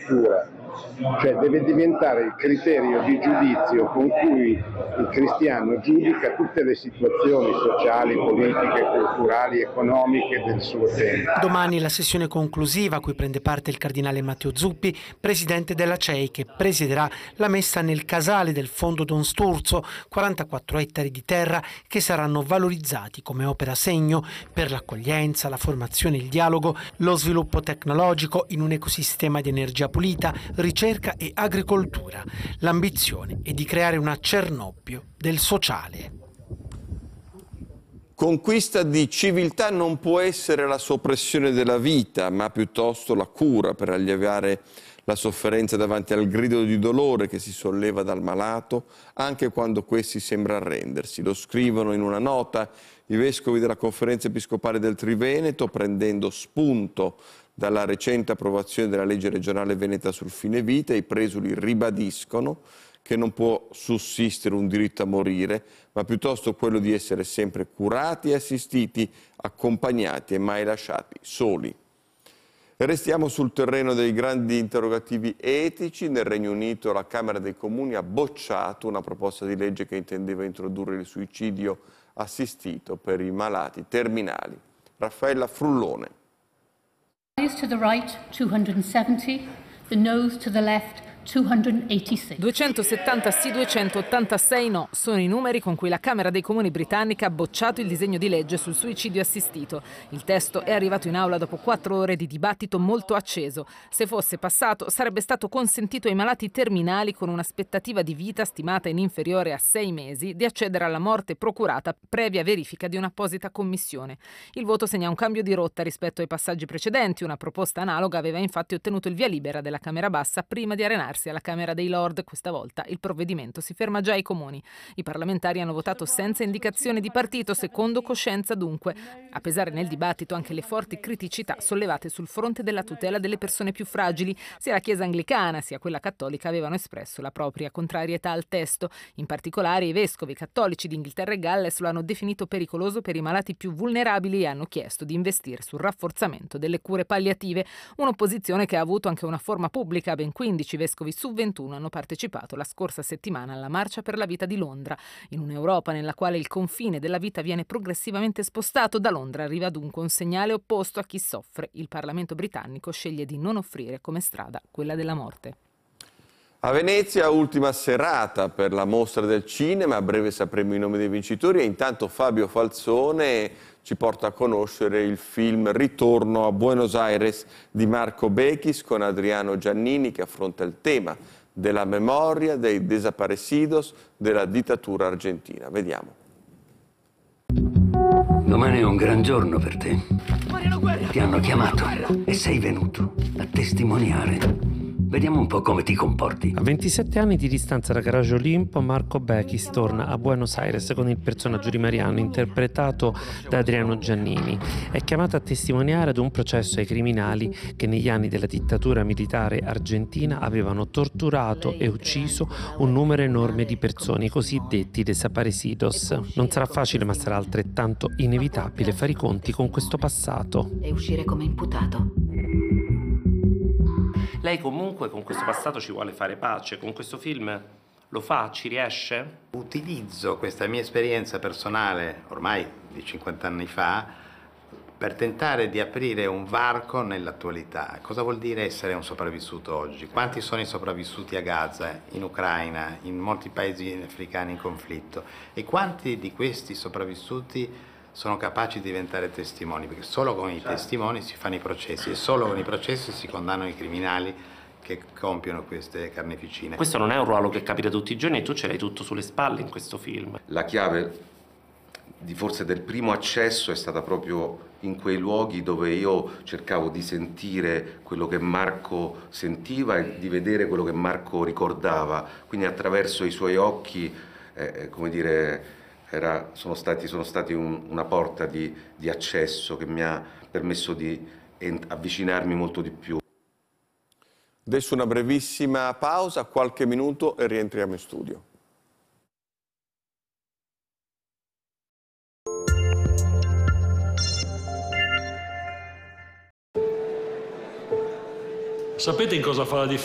cultura, cioè deve diventare il criterio di giudizio con cui il cristiano giudica tutte le situazioni sociali, politiche, culturali, economiche del suo tempo. Domani la sessione conclusiva a cui prende parte il cardinale Matteo Zuppi, presidente della CEI, che presiderà la messa nel casale del fondo Don Sturzo, 44 ettari di terra che saranno valorizzati come opera segno per l'accoglienza, la formazione, il dialogo, lo sviluppo tecnologico in un ecosistema di energia pulita, ricerca e agricoltura. L'ambizione è di creare una Cernobbio del sociale. Conquista di civiltà non può essere la soppressione della vita, ma piuttosto la cura per alleviare la sofferenza davanti al grido di dolore che si solleva dal malato, anche quando questi sembra arrendersi. Lo scrivono in una nota i vescovi della Conferenza Episcopale del Triveneto, prendendo spunto dalla recente approvazione della legge regionale veneta sul fine vita. I presuli ribadiscono che non può sussistere un diritto a morire, ma piuttosto quello di essere sempre curati e assistiti, accompagnati e mai lasciati soli. E restiamo sul terreno dei grandi interrogativi etici. Nel Regno Unito la Camera dei Comuni ha bocciato una proposta di legge che intendeva introdurre il suicidio assistito per i malati terminali. Raffaella Frullone. Eyes to the right, 270, the nose to the left, 286. 270 sì, 286 no. Sono i numeri con cui la Camera dei Comuni britannica ha bocciato il disegno di legge sul suicidio assistito. Il testo è arrivato in aula dopo 4 ore di dibattito molto acceso. Se fosse passato, sarebbe stato consentito ai malati terminali con un'aspettativa di vita stimata in inferiore a 6 mesi di accedere alla morte procurata previa verifica di un'apposita commissione. Il voto segna un cambio di rotta rispetto ai passaggi precedenti. Una proposta analoga aveva infatti ottenuto il via libera della Camera Bassa prima di arenarsi alla Camera dei Lord. Questa volta il provvedimento si ferma già ai comuni. I parlamentari hanno votato senza indicazione di partito, secondo coscienza dunque, a pesare nel dibattito anche le forti criticità sollevate sul fronte della tutela delle persone più fragili. Sia la Chiesa anglicana sia quella cattolica avevano espresso la propria contrarietà al testo. In particolare i vescovi cattolici di Inghilterra e Galles lo hanno definito pericoloso per i malati più vulnerabili e hanno chiesto di investire sul rafforzamento delle cure palliative, un'opposizione che ha avuto anche una forma pubblica. Ben 15 vescovi su 21 hanno partecipato la scorsa settimana alla Marcia per la Vita di Londra. In un'Europa nella quale il confine della vita viene progressivamente spostato, da Londra arriva dunque un segnale opposto a chi soffre. Il Parlamento britannico sceglie di non offrire come strada quella della morte. A Venezia, ultima serata per la mostra del cinema, a breve sapremo i nomi dei vincitori e intanto Fabio Falzone ci porta a conoscere il film Ritorno a Buenos Aires di Marco Bechis con Adriano Giannini, che affronta il tema della memoria dei desaparecidos della dittatura argentina. Vediamo. Domani è un gran giorno per te. Ti hanno chiamato e sei venuto a testimoniare. Vediamo un po' come ti comporti. A 27 anni di distanza da Garage Olimpo, Marco Bechis torna a Buenos Aires con il personaggio di Mariano, interpretato da Adriano Giannini. È chiamato a testimoniare ad un processo ai criminali che negli anni della dittatura militare argentina avevano torturato e ucciso un numero enorme di persone, i cosiddetti desaparecidos. Non sarà facile, ma sarà altrettanto inevitabile fare i conti con questo passato. E uscire come imputato. Lei comunque con questo passato ci vuole fare pace, con questo film lo fa, ci riesce? Utilizzo questa mia esperienza personale, ormai di 50 anni fa, per tentare di aprire un varco nell'attualità. Cosa vuol dire essere un sopravvissuto oggi? Quanti sono i sopravvissuti a Gaza, in Ucraina, in molti paesi africani in conflitto? E quanti di questi sopravvissuti sono capaci di diventare testimoni, perché solo con i testimoni si fanno i processi e solo con i processi si condannano i criminali che compiono queste carneficine. Questo non è un ruolo che capita tutti i giorni e tu ce l'hai tutto sulle spalle in questo film. La chiave forse del primo accesso è stata proprio in quei luoghi dove io cercavo di sentire quello che Marco sentiva e di vedere quello che Marco ricordava, quindi attraverso i suoi occhi, come dire, sono stati una porta di accesso che mi ha permesso di avvicinarmi molto di più. Adesso una brevissima pausa, qualche minuto e rientriamo in studio. Sapete in cosa fa la differenza?